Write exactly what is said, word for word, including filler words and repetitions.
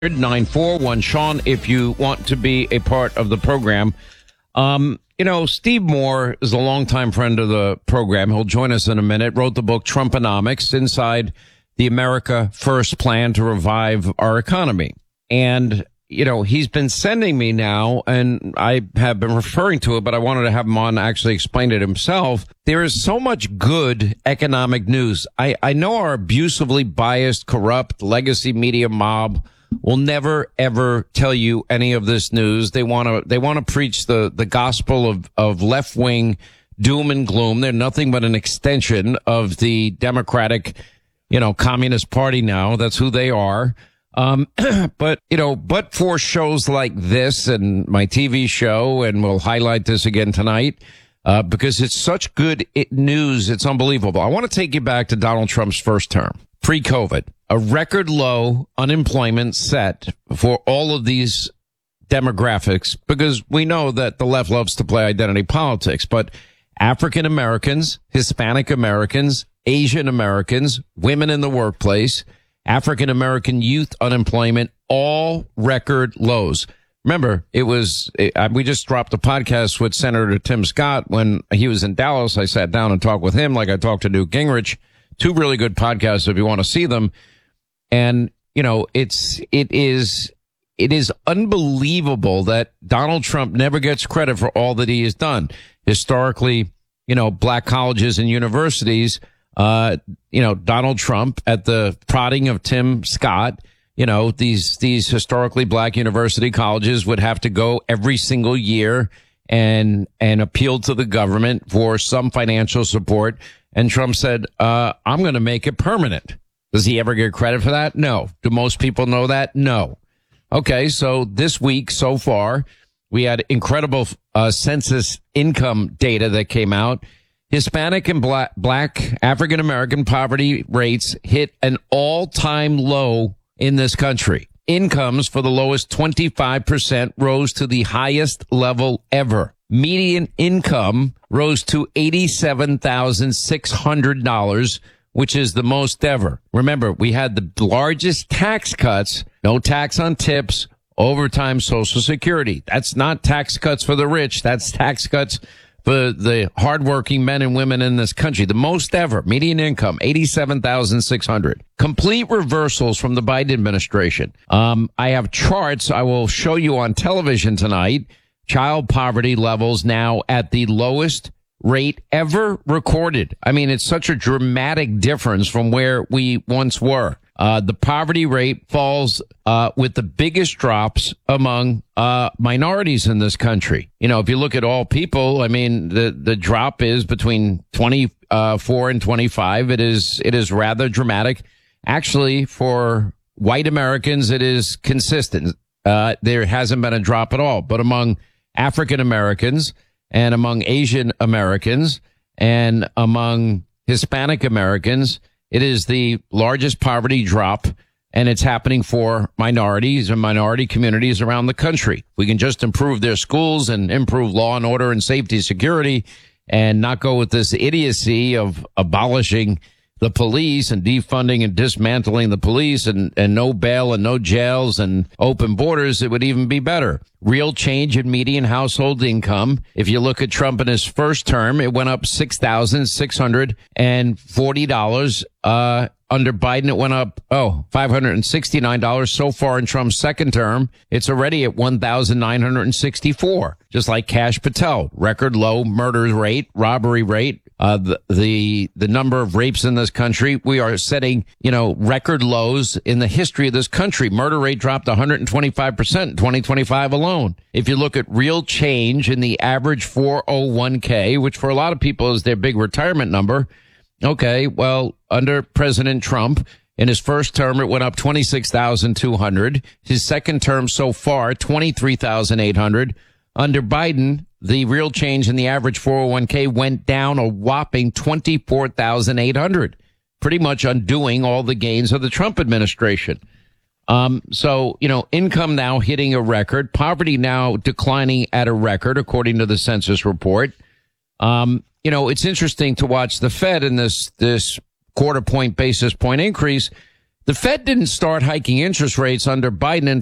nine four one Sean, if you want to be a part of the program. Um, you know, Steve Moore is a longtime friend of the program. He'll join us in a minute. Wrote the book Trumponomics, Inside the America First Plan to Revive Our Economy. And, you know, he's been sending me now, and I have been referring to it, but I wanted to have him on to actually explain it himself. There is so much good economic news. I, I know our abusively biased, corrupt legacy media mob will never, ever tell you any of this news. They want to, they want to preach the, the gospel of, of left wing doom and gloom. They're nothing but an extension of the Democratic, you know, Communist Party now. That's who they are. Um, but, you know, but for shows like this and my T V show, and we'll highlight this again tonight, uh, because it's such good it, news. It's unbelievable. I want to take you back to Donald Trump's first term, pre-COVID. A record low unemployment set for all of these demographics, because we know that the left loves to play identity politics, but African Americans, Hispanic Americans, Asian Americans, women in the workplace, African American youth unemployment, all record lows. Remember, it was, it, we just dropped a podcast with Senator Tim Scott when he was in Dallas. I sat down and talked with him like I talked to Newt Gingrich. Two really good podcasts if you want to see them. And, you know, it's, it is, it is unbelievable that Donald Trump never gets credit for all that he has done. Historically, you know, black colleges and universities, uh, you know, Donald Trump at the prodding of Tim Scott, you know, these, these historically black university colleges would have to go every single year and, and appeal to the government for some financial support. And Trump said, uh, I'm going to make it permanent. Does he ever get credit for that? No. Do most people know that? No. Okay, so this week so far, we had incredible uh, census income data that came out. Hispanic and black, black African-American poverty rates hit an all-time low in this country. Incomes for the lowest twenty-five percent rose to the highest level ever. Median income rose to eighty-seven thousand six hundred dollars, which is the most ever. Remember, we had the largest tax cuts, no tax on tips, overtime, Social Security. That's not tax cuts for the rich. That's tax cuts for the hardworking men and women in this country. The most ever. Median income, eighty-seven thousand six hundred dollars. Complete reversals from the Biden administration. Um, I have charts I will show you on television tonight. Child poverty levels now at the lowest rate ever recorded. I mean, it's such a dramatic difference from where we once were. Uh, the poverty rate falls, uh, with the biggest drops among, uh, minorities in this country. You know, if you look at all people, I mean, the, the drop is between twenty-four and twenty-five. It is, it is rather dramatic. Actually, for white Americans, it is consistent. Uh, there hasn't been a drop at all, but among African Americans, and among Asian Americans and among Hispanic Americans, it is the largest poverty drop, and it's happening for minorities and minority communities around the country. We can just improve their schools and improve law and order and safety security and not go with this idiocy of abolishing the police and defunding and dismantling the police and, and no bail and no jails and open borders. It would even be better. Real change in median household income. If you look at Trump in his first term, it went up six thousand six hundred forty dollars. Uh, under Biden, it went up, oh, five hundred sixty-nine dollars. So far in Trump's second term, it's already at one thousand nine hundred sixty-four dollars. Just like Kash Patel, record low murder rate, robbery rate. Uh, the, the, the number of rapes in this country, we are setting, you know, record lows in the history of this country. Murder rate dropped one hundred twenty-five percent in twenty twenty-five alone. If you look at real change in the average four oh one k, which for a lot of people is their big retirement number. Okay, well, under President Trump, in his first term, it went up twenty-six thousand two hundred. His second term so far, twenty-three thousand eight hundred. Under Biden, the real change in the average four oh one k went down a whopping twenty-four thousand eight hundred, pretty much undoing all the gains of the Trump administration. Um, so, you know, income now hitting a record, poverty now declining at a record, according to the census report. Um, you know, it's interesting to watch the Fed in this, this quarter point basis point increase. The Fed didn't start hiking interest rates under Biden. In